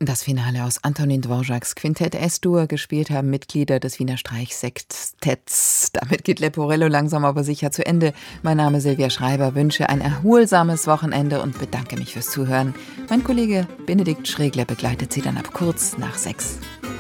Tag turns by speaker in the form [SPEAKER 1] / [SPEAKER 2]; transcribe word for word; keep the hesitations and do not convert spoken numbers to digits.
[SPEAKER 1] Das Finale aus Antonin Dvořáks Quintett S-Dur. Gespielt haben Mitglieder des Wiener Streichsextetts. Damit geht Leporello langsam aber sicher zu Ende. Mein Name ist Silvia Schreiber, wünsche ein erholsames Wochenende und bedanke mich fürs Zuhören. Mein Kollege Benedikt Schregler begleitet Sie dann ab kurz nach sechs.